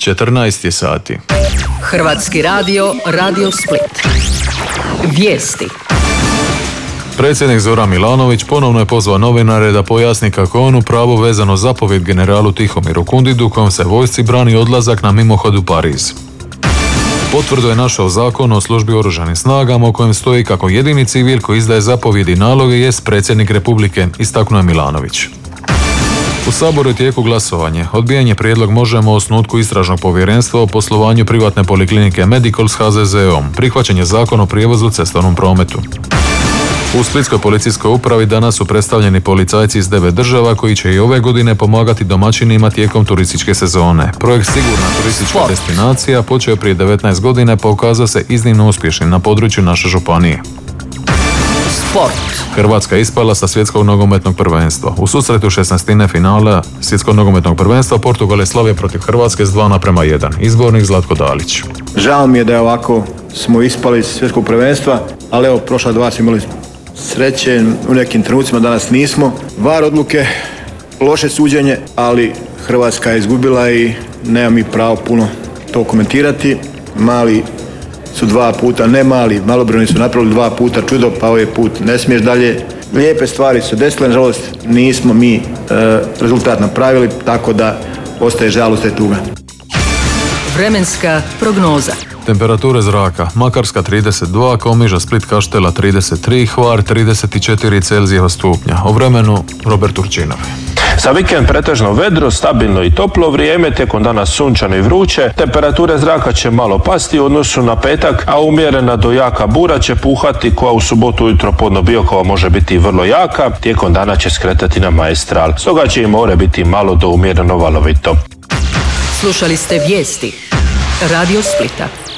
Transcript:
14 je sati. Hrvatski radio, Radio Split. Vijesti. Predsjednik Zoran Milanović ponovno je pozvao novinare da pojasni kako on u pravo vezano zapovjed generalu Tihomiru Kundidu kojom se vojsci brani odlazak na mimohod u Pariz. Potvrdu je našao zakon o službi u oružanim snagama u kojem stoji kako jedini civil koji izdaje zapovjedi i naloge jest predsjednik Republike, istaknuo je Milanović. U Saboru je tijeku glasovanje. Odbijen je prijedlog Možemo o osnutku istražnog povjerenstva o poslovanju privatne poliklinike Medicol s HZZO-om. Prihvaćen je zakon o prijevozu u cestovnom prometu. U Splitskoj policijskoj upravi danas su predstavljeni policajci iz 9 država koji će i ove godine pomagati domaćinima tijekom turističke sezone. Projekt Sigurna turistička destinacija počeo je prije 19 godina i pokazao se iznimno uspješnim na području naše županije. Sport. Hrvatska je ispala sa svjetskog nogometnog prvenstva. U susretu 16. finala svjetskog nogometnog prvenstva Portugal je slavio protiv Hrvatske s 2:1. Izbornik Zlatko Dalić. Žao mi je da je ovako smo ispali iz svjetskog prvenstva, ali evo prošla dva smo imali sreće, u nekim trenucima danas nismo. VAR odluke, loše suđenje, ali Hrvatska je izgubila i nema mi pravo puno to komentirati. Mali su dva puta, ne mali, malobrojni su napravili dva puta čudo, pa ovaj put ne smiješ dalje. Lijepe stvari su desile, nažalost nismo mi rezultat napravili, tako da ostaje žalost i tuga. Vremenska prognoza. Temperature zraka: Makarska 32, Komiža, Split, Kaštela 33, Hvar 34 Celzijeva stupnja. O vremenu Robert Turčinov. Za vikend pretežno vedro, stabilno i toplo vrijeme, tijekom dana sunčano i vruće, temperature zraka će malo pasti u odnosu na petak, a umjerena do jaka bura će puhati koja u subotu ujutro podno Biokova može biti vrlo jaka, tijekom dana će skretati na Maestral, stoga će i more biti malo do umjereno valovito. Slušali ste vijesti Radio Splita.